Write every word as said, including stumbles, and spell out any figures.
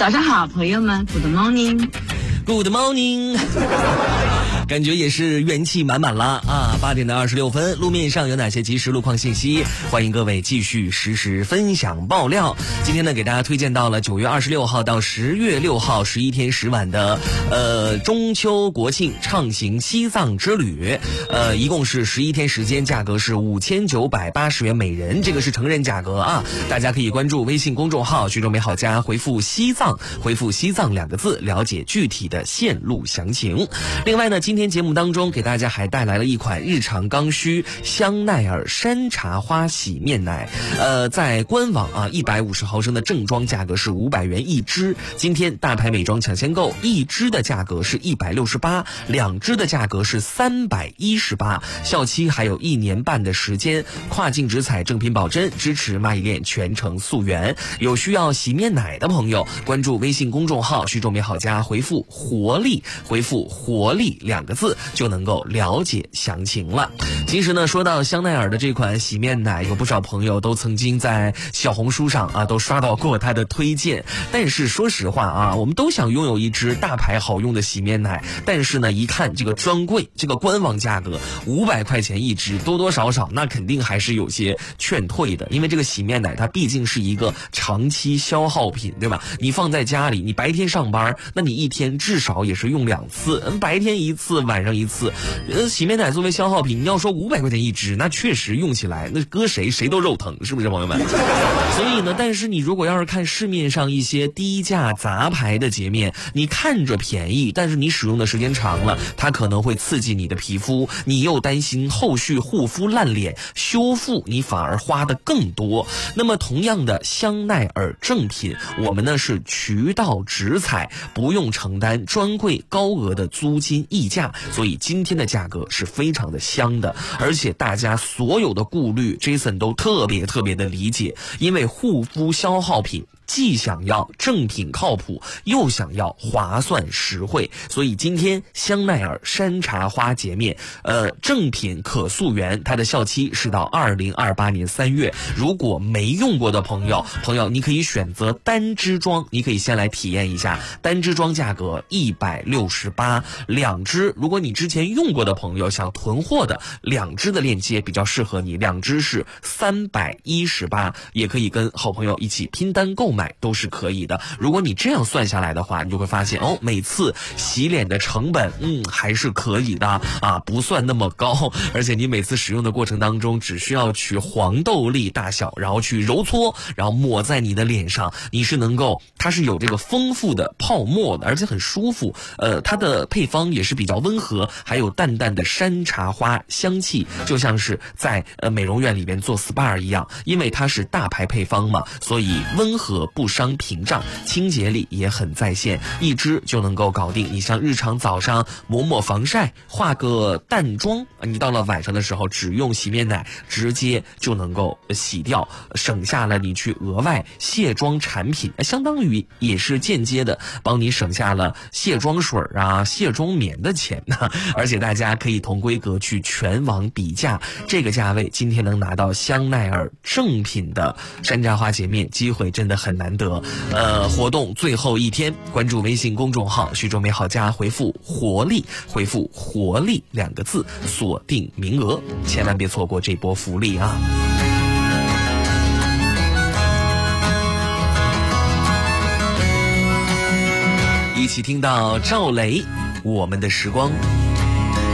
早上好，朋友们 ，Good morning，Good morning， 感觉也是元气满满了啊！八点的二十六分，路面上有哪些即时路况信息？欢迎各位继续实时分享爆料。今天呢，给大家推荐到了九月二十六号到十月六号十一天十晚的呃中秋国庆畅行西藏之旅，呃，一共是十一天时间，价格是五千九百八十元每人，这个是成人价格啊！大家可以关注微信公众号“徐州美好家”，回复“西藏”，回复“西藏”两个字，了解具体的线路详情。另外呢，今天节目当中给大家还带来了一款日常刚需香奈儿山茶花洗面奶，呃，在官网啊一百五十毫升的正装价格是五百元一支，今天大牌美妆抢先购，一支的价格是一百六十八，两支的价格是三百一十八，效期还有一年半的时间，跨境直采正品保真，支持蚂蚁链全程溯源。有需要洗面奶的朋友，关注微信公众号徐州美好家，回复活力，回复活力两个字就能够了解详情了。其实呢，说到香奈儿的这款洗面奶，有不少朋友都曾经在小红书上啊都刷到过它的推荐。但是说实话啊，我们都想拥有一支大牌好用的洗面奶，但是呢，一看这个专柜这个官网价格五百块钱一支，多多少少那肯定还是有些劝退的，因为这个洗面奶它毕竟是一个长期消耗品，对吧？你放在家里，你白天上班，那你一天至少也是用两次，白天一次，晚上一次。呃，洗面奶作为消耗品，你要说五百块钱一支，那确实用起来，那搁谁谁都肉疼，是不是朋友们？所以呢，但是你如果要是看市面上一些低价杂牌的洁面，你看着便宜，但是你使用的时间长了，它可能会刺激你的皮肤，你又担心后续护肤烂脸修复，你反而花的更多。那么同样的香奈儿正品，我们呢是渠道直采，不用承担专柜高额的租金溢价，所以今天的价格是非常的香的。而且大家所有的顾虑 Jason 都特别特别的理解，因为护肤消耗品既想要正品靠谱，又想要划算实惠，所以今天香奈儿山茶花洁面，呃，正品可溯源，它的效期是到二零二八年三月。如果没用过的朋友，朋友你可以选择单支装，你可以先来体验一下，单支装价格一百六十八，两支，如果你之前用过的朋友想囤货的，两支的链接比较适合你，两支是三百一十八，也可以跟好朋友一起拼单购买。都是可以的。如果你这样算下来的话，你就会发现哦，每次洗脸的成本嗯还是可以的啊，不算那么高，而且你每次使用的过程当中只需要取黄豆粒大小，然后去揉搓，然后抹在你的脸上，你是能够，它是有这个丰富的泡沫的，而且很舒服。呃，它的配方也是比较温和，还有淡淡的山茶花香气，就像是在呃美容院里边做 S P A 一样。因为它是大牌配方嘛，所以温和不伤屏障，清洁力也很在线，一支就能够搞定。你像日常早上抹抹防晒，化个淡妆，你到了晚上的时候只用洗面奶直接就能够洗掉，省下了你去额外卸妆产品，相当于也是间接的帮你省下了卸妆水啊、卸妆棉的钱呢。而且大家可以同规格去全网比价，这个价位今天能拿到香奈儿正品的山茶花洁面，机会真的很难得。呃，活动最后一天，关注微信公众号徐州美好家，回复活力，回复活力两个字，锁定名额，千万别错过这波福利啊！一起听到赵雷《我们的时光》。